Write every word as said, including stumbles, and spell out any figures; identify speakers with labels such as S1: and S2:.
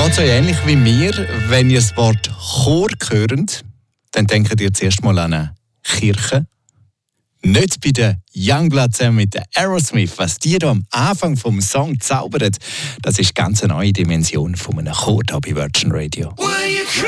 S1: Geht es euch ähnlich wie mir? Wenn ihr das Wort Chor hört, dann denkt ihr zuerst mal an eine Kirche. Nicht bei den Youngblood zusammen mit den Aerosmith. Was die da am Anfang vom Song zaubern, das ist ganz eine neue Dimension von einem Chor hier bei Virgin Radio.